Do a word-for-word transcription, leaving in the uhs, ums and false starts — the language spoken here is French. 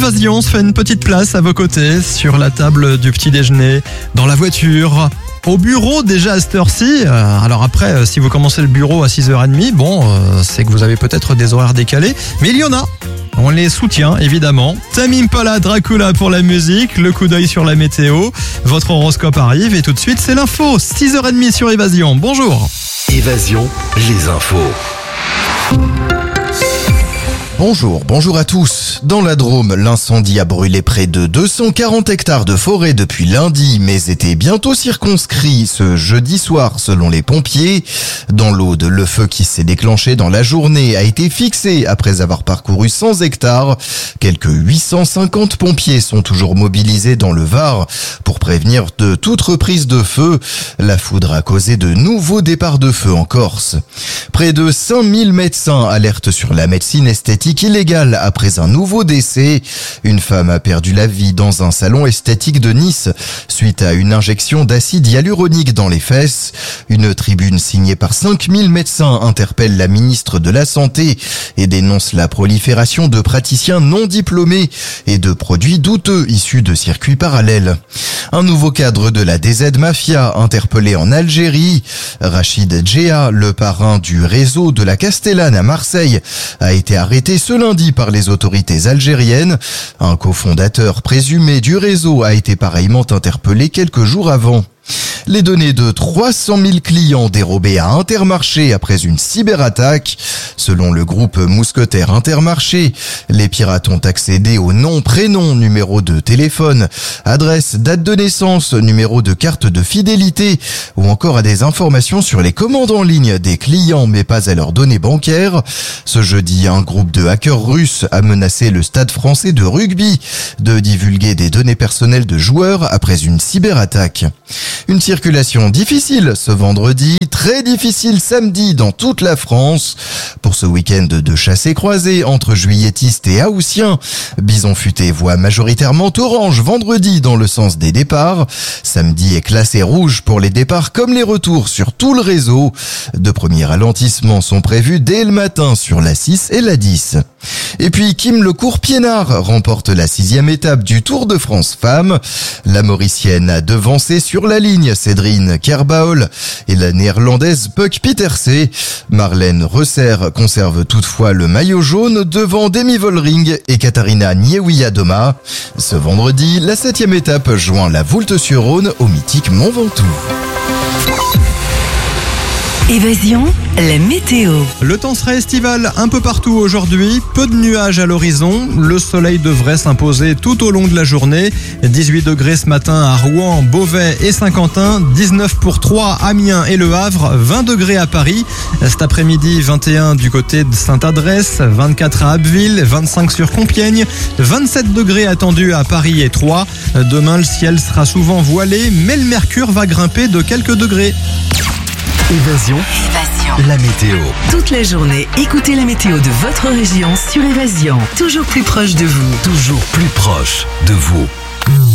Évasion se fait une petite place à vos côtés, sur la table du petit déjeuner, dans la voiture, au bureau déjà à cette heure-ci. Alors après, si vous commencez le bureau à six heures trente, bon, c'est que vous avez peut-être des horaires décalés, mais il y en a. On les soutient, évidemment. Tame Impala, Dracula pour la musique, le coup d'œil sur la météo. Votre horoscope arrive et tout de suite, c'est l'info. six heures trente sur Évasion. Bonjour. Évasion, les infos. Bonjour, bonjour à tous. Dans la Drôme, l'incendie a brûlé près de deux cent quarante hectares de forêt depuis lundi, mais était bientôt circonscrit ce jeudi soir selon les pompiers. Dans l'Aude, le feu qui s'est déclenché dans la journée a été fixé après avoir parcouru cent hectares. Quelques huit cent cinquante pompiers sont toujours mobilisés dans le Var pour prévenir de toute reprise de feu. La foudre a causé de nouveaux départs de feu en Corse. Près de cinq mille médecins alertent sur la médecine esthétique illégale après un nouveau décès. Une femme a perdu la vie dans un salon esthétique de Nice suite à une injection d'acide hyaluronique dans les fesses. Une tribune signée par cinq mille médecins interpelle la ministre de la Santé et dénonce la prolifération de praticiens non diplômés et de produits douteux issus de circuits parallèles. Un nouveau cadre de la D Z Mafia interpellé en Algérie. Rachid Djea, le parrain du réseau de la Castellane à Marseille, a été arrêté ce lundi par les autorités algériennes. Un cofondateur présumé du réseau a été pareillement interpellé quelques jours avant. Les données de trois cent mille clients dérobés à Intermarché après une cyberattaque. Selon le groupe Mousquetaire Intermarché, les pirates ont accédé aux noms, prénoms, numéros de téléphone, adresse, date de naissance, numéro de carte de fidélité ou encore à des informations sur les commandes en ligne des clients mais pas à leurs données bancaires. Ce jeudi, un groupe de hackers russes a menacé le Stade français de rugby de divulguer des données personnelles de joueurs après une cyberattaque. Une circulation difficile ce vendredi, très difficile samedi dans toute la France. Pour ce week-end de chassés-croisés entre juilletistes et haussiens, Bison Futé voit majoritairement orange vendredi dans le sens des départs. Samedi est classé rouge pour les départs comme les retours sur tout le réseau. De premiers ralentissements sont prévus dès le matin sur la six et la dix. Et puis Kim Le Court-Piénard remporte la sixième étape du Tour de France Femmes. La Mauricienne a devancé sur la ligne Cédrine Kerbaol et la néerlandaise Puck Pieterse. Marlène Resser conserve toutefois le maillot jaune devant Demi Vollering et Katharina Niewiadoma. Ce vendredi, la septième étape joint la Voulte-sur-Rhône au mythique Mont Ventoux. Évasion, la météo. Le temps sera estival un peu partout aujourd'hui. Peu de nuages à l'horizon. Le soleil devrait s'imposer tout au long de la journée. dix-huit degrés ce matin à Rouen, Beauvais et Saint-Quentin. dix-neuf pour Troyes, Amiens et Le Havre. vingt degrés à Paris. Cet après-midi, vingt et un du côté de Sainte-Adresse. vingt-quatre à Abbeville. vingt-cinq sur Compiègne. vingt-sept degrés attendus à Paris et Troyes. Demain, le ciel sera souvent voilé, mais le mercure va grimper de quelques degrés. Évasion, Évasion. la météo. Toute la journée, écoutez la météo de votre région sur Évasion. Toujours plus proche de vous. Toujours plus proche de vous.